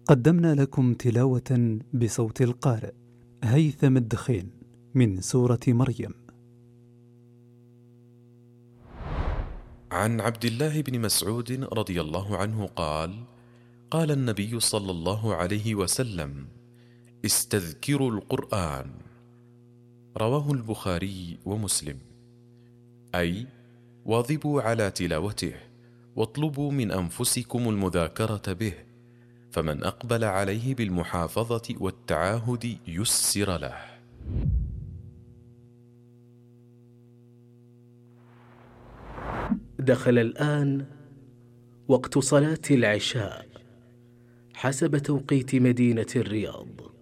قدمنا لكم تلاوة بصوت القارئ هيثم الدخين من سورة مريم. عن عبد الله بن مسعود رضي الله عنه قال: قال النبي صلى الله عليه وسلم: استذكروا القرآن. رواه البخاري ومسلم. أي واظبوا على تلاوته، واطلبوا من أنفسكم المذاكرة به، فمن أقبل عليه بالمحافظة والتعاهد يسر له. دخل الآن وقت صلاة العشاء حسب توقيت مدينة الرياض.